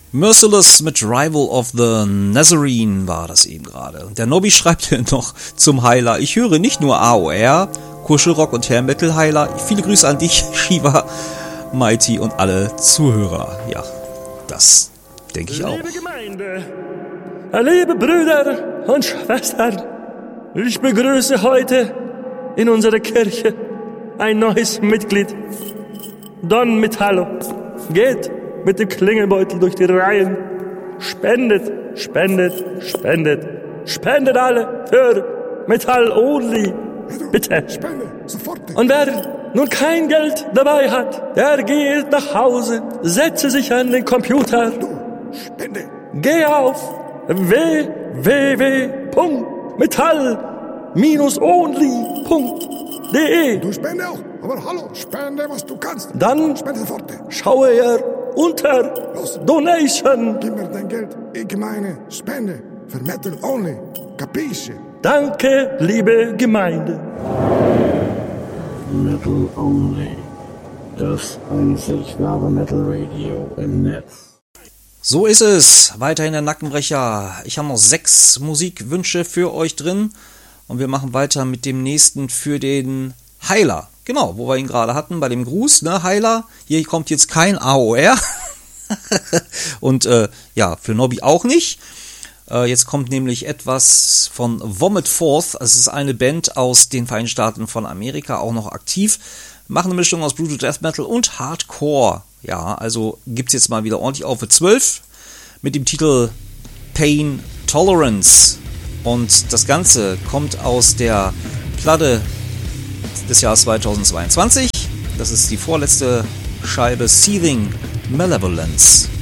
Merciless mit Rival of the Nazarene war das eben gerade. Der Nobby schreibt hier noch zum Heiler: Ich höre nicht nur AOR, Kuschelrock und Hair Metal Heiler. Viele Grüße an dich, Shiva, Mighty und alle Zuhörer. Ja, das denke ich auch. Liebe Gemeinde, liebe Brüder und Schwestern, ich begrüße heute in unserer Kirche ein neues Mitglied. Don Metallo geht mit dem Klingelbeutel durch die Reihen. Spendet, spendet, spendet. Spendet alle für Metal Only. Bitte. Spende, sofort. Und wer nun kein Geld dabei hat, der geht nach Hause, setze sich an den Computer. Du, spende. Geh auf www.metall-only.de. Du spende auch. Aber hallo, spende, was du kannst. Dann spende sofort. schaue er unter Los. Donation. Gib mir dein Geld. Ich meine, spende für Metal Only. Capisce? Danke, liebe Gemeinde. Metal Only. Das einzig wahre Metal Radio im Netz. So ist es. Weiterhin der Nackenbrecher. Ich habe noch 6 Musikwünsche für euch drin. Und wir machen weiter mit dem nächsten für den Heiler. Genau, wo wir ihn gerade hatten, bei dem Gruß, ne, Heiler. Hier kommt jetzt kein AOR. Und ja, für Nobby auch nicht. Jetzt kommt nämlich etwas von Vomit Forth. Es ist eine Band aus den Vereinigten Staaten von Amerika, auch noch aktiv. Machen eine Mischung aus Brutal Death Metal und Hardcore. Ja, also gibt's jetzt mal wieder ordentlich auf für 12 mit dem Titel Pain Tolerance. Und das Ganze kommt aus der Platte des Jahres 2022. Das ist die vorletzte Scheibe Seething Malevolence.